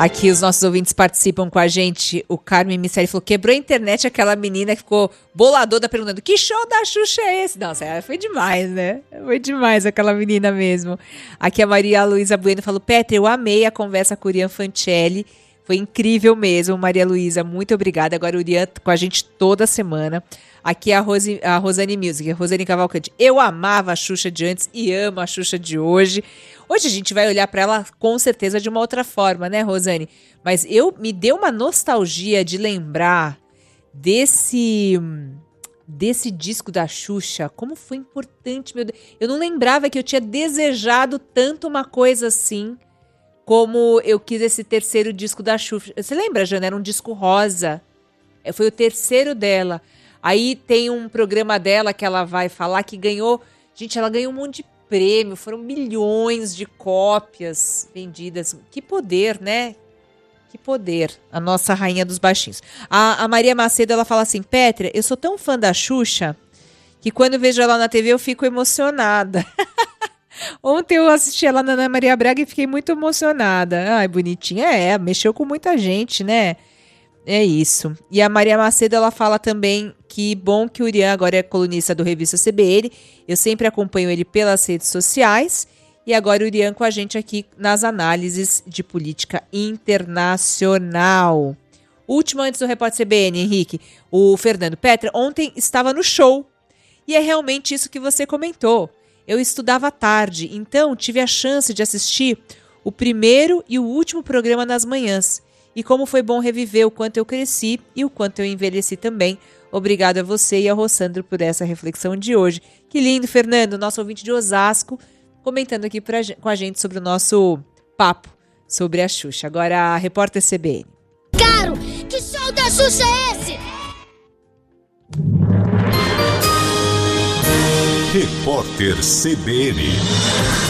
Aqui os nossos ouvintes participam com a gente. O Carmen Misseri falou, quebrou a internet aquela menina que ficou boladora perguntando, que show da Xuxa é esse? Nossa, foi demais, né? Foi demais aquela menina mesmo. Aqui a Maria Luísa Bueno falou, Petra, eu amei a conversa com o Urian Fancelli. Foi incrível mesmo, Maria Luísa, muito obrigada. Agora o Urian com a gente toda semana. Aqui a Rosane Music, a Rosane Cavalcante. Eu amava a Xuxa de antes e amo a Xuxa de hoje. Hoje a gente vai olhar para ela com certeza de uma outra forma, né, Rosane? Mas me deu uma nostalgia de lembrar desse disco da Xuxa. Como foi importante, meu Deus. Eu não lembrava que eu tinha desejado tanto uma coisa assim como eu quis esse terceiro disco da Xuxa. Você lembra, Jana? Era um disco rosa. Foi o terceiro dela. Aí tem um programa dela que ela vai falar que ganhou... Gente, ela ganhou um monte de prêmio. Foram milhões de cópias vendidas. Que poder, né? Que poder. A nossa rainha dos baixinhos. A Maria Macedo, ela fala assim, Petra, eu sou tão fã da Xuxa que quando eu vejo ela na TV eu fico emocionada. Ontem eu assisti ela na Ana Maria Braga e fiquei muito emocionada. Ai, bonitinha. Mexeu com muita gente, né? É isso. E a Maria Macedo, ela fala também que bom que o Urian agora é colunista do Revista CBN. Eu sempre acompanho ele pelas redes sociais. E agora o Urian com a gente aqui nas análises de política internacional. Último antes do Repórter CBN, Henrique. O Fernando Petra ontem estava no show. E é realmente isso que você comentou. Eu estudava à tarde, então tive a chance de assistir o primeiro e o último programa nas manhãs. E como foi bom reviver o quanto eu cresci e o quanto eu envelheci também. Obrigado a você e ao Rossandro por essa reflexão de hoje. Que lindo, Fernando, nosso ouvinte de Osasco, comentando aqui com a gente sobre o nosso papo sobre a Xuxa. Agora a repórter CBN. Caro, que show da Xuxa é esse? Repórter CBN.